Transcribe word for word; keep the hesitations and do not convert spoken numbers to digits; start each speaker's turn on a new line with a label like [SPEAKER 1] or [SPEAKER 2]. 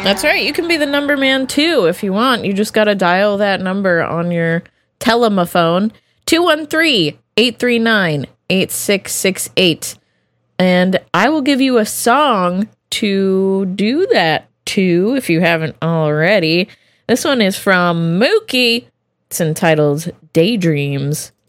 [SPEAKER 1] That's right. You can be the number man too if you want. You just got to dial that number on your telephone, two one three, eight three nine, eight six six eight. And I will give you a song to do that to if you haven't already. This one is from Mookie. It's entitled Daydreams.